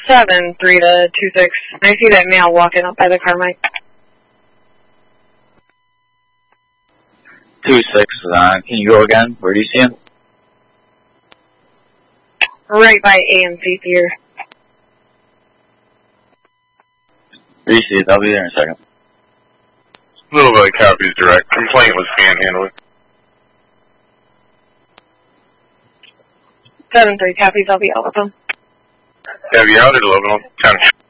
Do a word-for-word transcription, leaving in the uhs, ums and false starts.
seven, three to two six. I see that male walking up by the Carmike. Two six. Uh, can you go again? Where do you see him? Right by A M C Theater. Reese, I'll be there in a second. Little Valley copies direct. Complaint was manhandling. seven three copies, I'll be out with them. Yeah, if you're out at eleven, I'll kind of